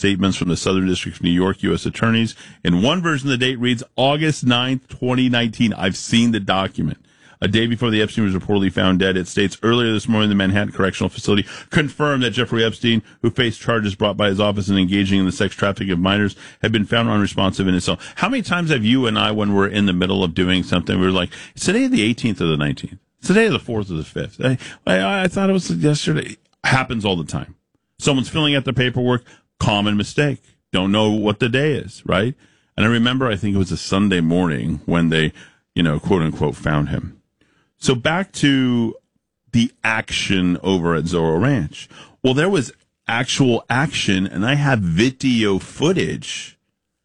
statements from the Southern District of New York U.S. attorneys. In one version, the date reads August 9th, 2019. I've seen the document. A day before the Epstein was reportedly found dead, it states earlier this morning the Manhattan Correctional Facility confirmed that Jeffrey Epstein, who faced charges brought by his office in engaging in the sex trafficking of minors, had been found unresponsive in his cell. How many times have you and I, when we're in the middle of doing something, we're like, it's today the 18th or the 19th? It's today the 4th or the 5th? I thought it was yesterday. Happens all the time. Someone's filling out the paperwork, common mistake. Don't know what the day is, right? And I remember, I think it was a Sunday morning when they, quote unquote, found him. So back to the action over at Zorro Ranch. Well, there was actual action, and I have video footage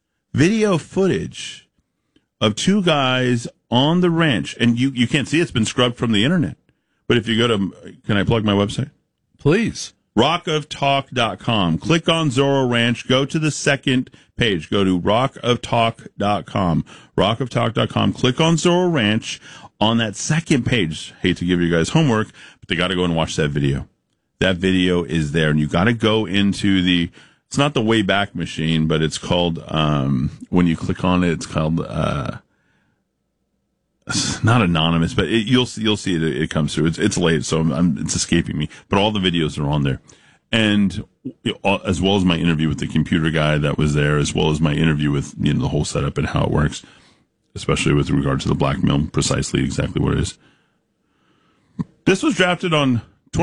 of two guys on the ranch. And you can't see it. It's been scrubbed from the internet. But if you go to, can I plug my website? Please. rockoftalk.com. Click on Zorro Ranch. Go to the second page. Go to rockoftalk.com. rockoftalk.com. Click on Zorro Ranch. On that second page, hate to give you guys homework, but they got to go and watch that video. That video is there, and you got to go into it's not the Wayback Machine, but it's called, when you click on it, it's called, it's not anonymous, but you'll see it. It comes through. It's late, so it's escaping me. But all the videos are on there, and as well as my interview with the computer guy that was there, as well as my interview with the whole setup and how it works, especially with regard to the blackmail, precisely exactly what it is. This was drafted on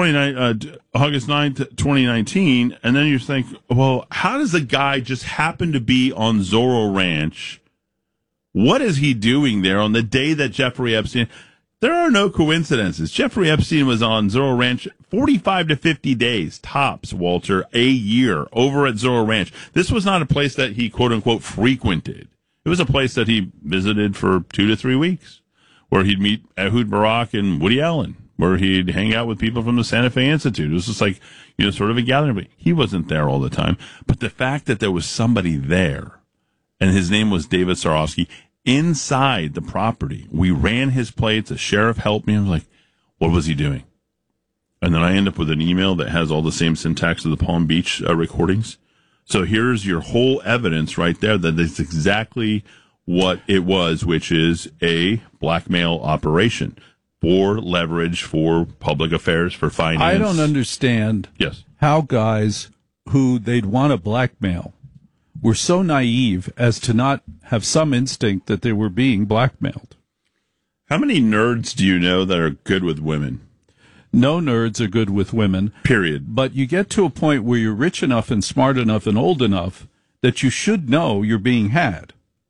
August 9th, 2019, and then you think, well, how does the guy just happen to be on Zorro Ranch? What is he doing there on the day that Jeffrey Epstein... There are no coincidences. Jeffrey Epstein was on Zorro Ranch 45 to 50 days, tops, Walter, a year, over at Zorro Ranch. This was not a place that he, quote-unquote, frequented. It was a place that he visited for 2 to 3 weeks, where he'd meet Ehud Barak and Woody Allen, where he'd hang out with people from the Santa Fe Institute. It was just like, sort of a gathering. But he wasn't there all the time. But the fact that there was somebody there, and his name was David Sarofsky, inside the property, we ran his plates, a sheriff helped me. I was like, what was he doing? And then I end up with an email that has all the same syntax of the Palm Beach recordings. So here's your whole evidence right there that it's exactly what it was, which is a blackmail operation for leverage, for public affairs, for finance. I don't understand how guys who they'd want to blackmail were so naive as to not have some instinct that they were being blackmailed. How many nerds do you know that are good with women? No nerds are good with women. Period. But you get to a point where you're rich enough and smart enough and old enough that you should know you're being had.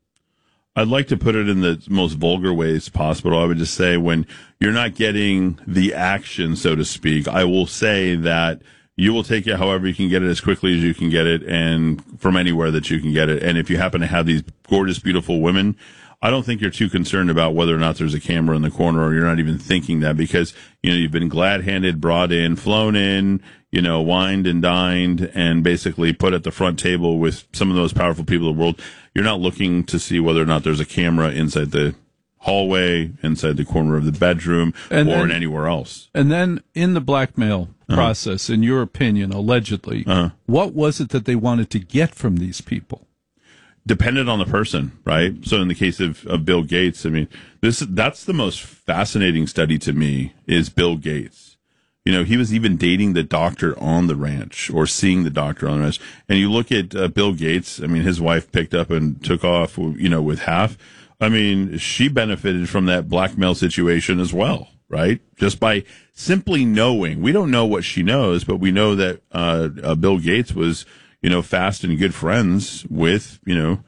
I'd like to put it in the most vulgar ways possible. I would just say when you're not getting the action, so to speak, I will say that you will take it however you can get it, as quickly as you can get it, and from anywhere that you can get it. And if you happen to have these gorgeous, beautiful women, I don't think you're too concerned about whether or not there's a camera in the corner, or you're not even thinking that, because, you've been glad-handed, brought in, flown in, wined and dined, and basically put at the front table with some of the most powerful people in the world. You're not looking to see whether or not there's a camera inside the hallway, inside the corner of the bedroom, and or in anywhere else. And then in the blackmail process, in your opinion, allegedly, what was it that they wanted to get from these people? Depended on the person, right? So in the case of Bill Gates, I mean, that's the most fascinating study to me, is Bill Gates. He was even dating the doctor on the ranch, or seeing the doctor on the ranch. And you look at Bill Gates, I mean, his wife picked up and took off, with half. I mean, she benefited from that blackmail situation as well, right? Just by simply knowing. We don't know what she knows, but we know that Bill Gates was, fast and good friends with,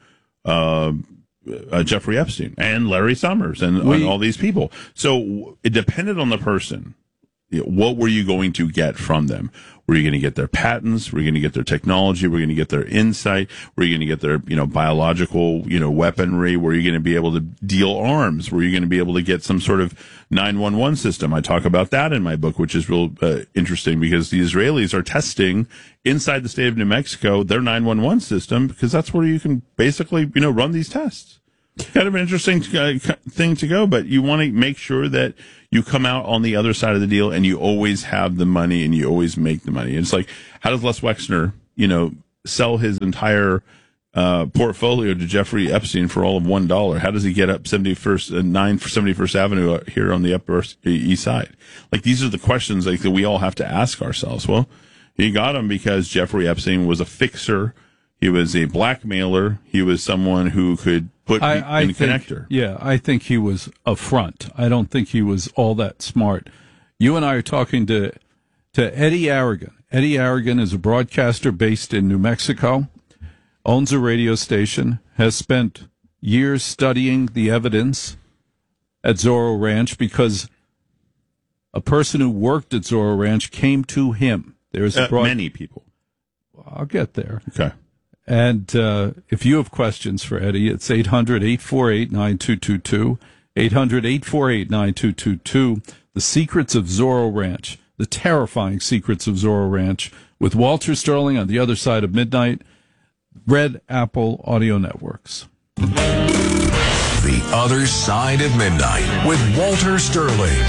Jeffrey Epstein and Larry Summers and all these people. So it depended on the person. What were you going to get from them? Were you going to get their patents? Were you going to get their technology? Were you going to get their insight? Were you going to get their, biological, weaponry? Were you going to be able to deal arms? Were you going to be able to get some sort of 911 system? I talk about that in my book, which is real interesting, because the Israelis are testing inside the state of New Mexico their 911 system, because that's where you can basically, run these tests. Kind of an interesting thing to go, but you want to make sure that you come out on the other side of the deal, and you always have the money, and you always make the money. It's like, how does Les Wexner, sell his entire portfolio to Jeffrey Epstein for all of $1? How does he get up 71st Avenue here on the Upper East Side? Like, these are the questions that we all have to ask ourselves. Well, he got him because Jeffrey Epstein was a fixer. He was a blackmailer. He was someone who could put in a connector. Yeah, I think he was a front. I don't think he was all that smart. You and I are talking to Eddie Aragon. Eddie Aragon is a broadcaster based in New Mexico, owns a radio station, has spent years studying the evidence at Zorro Ranch because a person who worked at Zorro Ranch came to him. There's many people. I'll get there. Okay. And if you have questions for Eddie, it's 800-848-9222, 800-848-9222. The Secrets of Zorro Ranch, the terrifying Secrets of Zorro Ranch, with Walter Sterling on the other side of midnight, Red Apple Audio Networks. The Other Side of Midnight with Walter Sterling.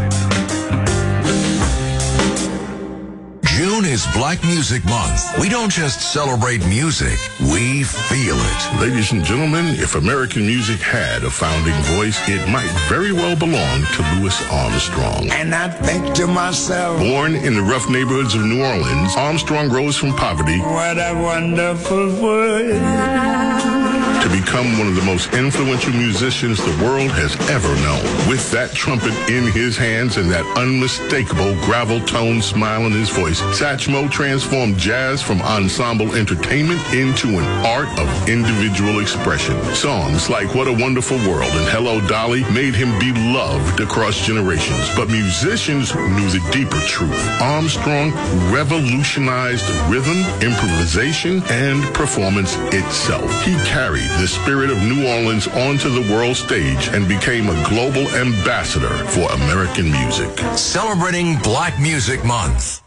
June is Black Music Month. We don't just celebrate music, we feel it. Ladies and gentlemen, if American music had a founding voice, it might very well belong to Louis Armstrong. And I think to myself, born in the rough neighborhoods of New Orleans, Armstrong rose from poverty. What a wonderful world. To become one of the most influential musicians the world has ever known. With that trumpet in his hands and that unmistakable gravel tone smile in his voice, Satchmo transformed jazz from ensemble entertainment into an art of individual expression. Songs like What a Wonderful World and Hello Dolly made him beloved across generations. But musicians knew the deeper truth. Armstrong revolutionized rhythm, improvisation, and performance itself. He carried the spirit of New Orleans onto the world stage and became a global ambassador for American music. Celebrating Black Music Month.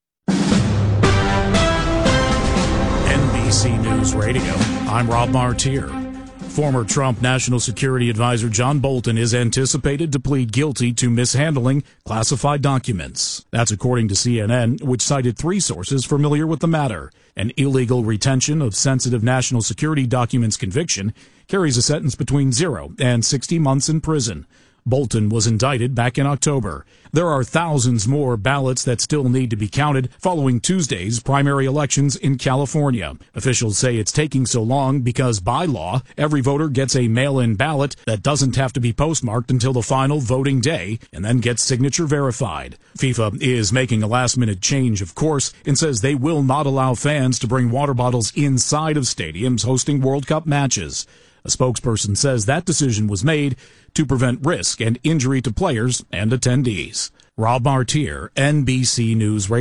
NBC News Radio, I'm Rob Martier. Former Trump National Security Advisor John Bolton is anticipated to plead guilty to mishandling classified documents. That's according to CNN, which cited 3 sources familiar with the matter. An illegal retention of sensitive national security documents conviction carries a sentence between 0 and 60 months in prison. Bolton was indicted back in October. There are thousands more ballots that still need to be counted following Tuesday's primary elections in California. Officials say it's taking so long because by law, every voter gets a mail-in ballot that doesn't have to be postmarked until the final voting day and then gets signature verified. FIFA is making a last-minute change, of course, and says they will not allow fans to bring water bottles inside of stadiums hosting World Cup matches. A spokesperson says that decision was made to prevent risk and injury to players and attendees. Rob Martier, NBC News Radio.